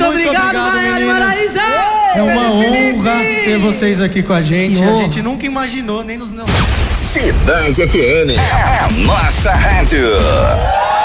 Muito obrigado, Maiara e Maraísa. É uma honra ter vocês aqui com a gente. A gente nunca imaginou, nem nos... Cidade FM, a nossa rádio.